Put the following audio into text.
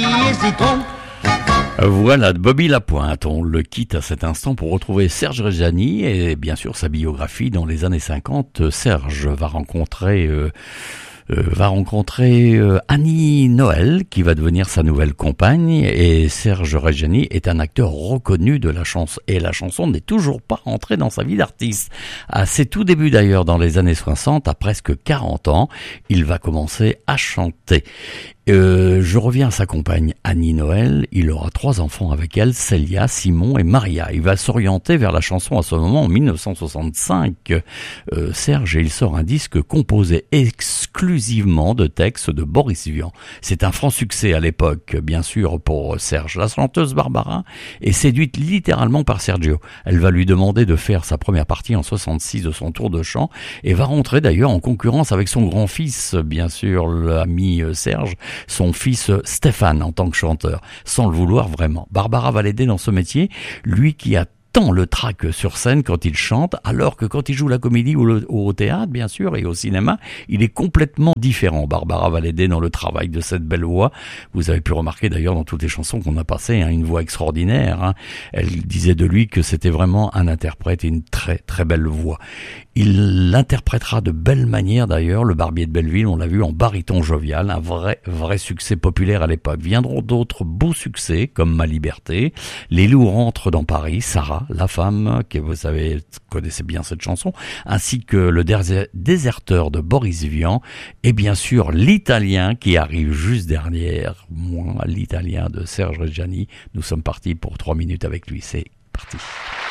hésitons. Voilà, de Bobby Lapointe. On le quitte à cet instant pour retrouver Serge Reggiani et bien sûr sa biographie. Dans les années 50, Serge va rencontrer Annie Noël, qui va devenir sa nouvelle compagne, et Serge Reggiani est un acteur reconnu de la chanson, et la chanson n'est toujours pas rentrée dans sa vie d'artiste. À ses tout débuts d'ailleurs, dans les années 60, à presque 40 ans, il va commencer à chanter. Je reviens à sa compagne Annie Noël. Il aura 3 enfants avec elle, Célia, Simon et Maria. Il va s'orienter vers la chanson à ce moment, en 1965. Serge, il sort un disque composé exclusivement de textes de Boris Vian. C'est un franc succès à l'époque, bien sûr, pour Serge. La chanteuse Barbara est séduite littéralement par Sergio. Elle va lui demander de faire sa première partie en 66 de son tour de chant et va rentrer d'ailleurs en concurrence avec son grand-fils, bien sûr, l'ami Serge, son fils Stéphane en tant que chanteur, sans le vouloir vraiment. Barbara va l'aider dans ce métier, lui qui a tant le trac sur scène quand il chante, alors que quand il joue la comédie ou au théâtre, bien sûr, et au cinéma, il est complètement différent. Barbara va l'aider dans le travail de cette belle voix. Vous avez pu remarquer d'ailleurs dans toutes les chansons qu'on a passées, une voix extraordinaire. Elle disait de lui que c'était vraiment un interprète et une très très belle voix. Il l'interprétera de belle manière d'ailleurs, le Barbier de Belleville, on l'a vu en baryton jovial, un vrai succès populaire à l'époque. Viendront d'autres beaux succès comme Ma Liberté, Les loups rentrent dans Paris, Sarah, la femme, que vous savez, connaissez bien cette chanson, ainsi que Le déserteur de Boris Vian, et bien sûr l'Italien qui arrive juste derrière moi, l'Italien de Serge Reggiani. Nous sommes partis pour 3 minutes avec lui, c'est parti.